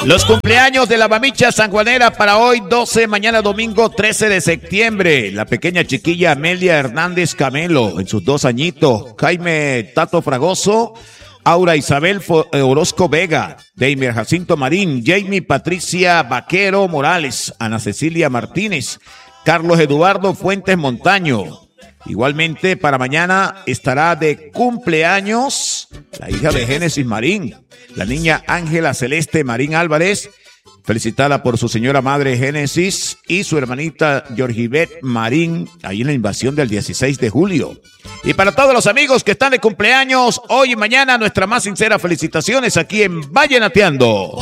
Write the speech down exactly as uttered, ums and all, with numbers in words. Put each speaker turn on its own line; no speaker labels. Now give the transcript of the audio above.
Los cumpleaños de la mamicha sanjuanera para hoy doce, mañana domingo trece de septiembre. La pequeña chiquilla Amelia Hernández Camelo, en sus dos añitos. Jaime Tato Fragoso, Aura Isabel Orozco Vega, Deimer Jacinto Marín, Jamie Patricia Vaquero Morales, Ana Cecilia Martínez, Carlos Eduardo Fuentes Montaño. Igualmente para mañana estará de cumpleaños la hija de Génesis Marín, la niña Ángela Celeste Marín Álvarez, felicitada por su señora madre Génesis y su hermanita Georgibet Marín, ahí en la invasión del dieciséis de julio. Y para todos los amigos que están de cumpleaños hoy y mañana, nuestras más sinceras felicitaciones aquí en Vallenateando.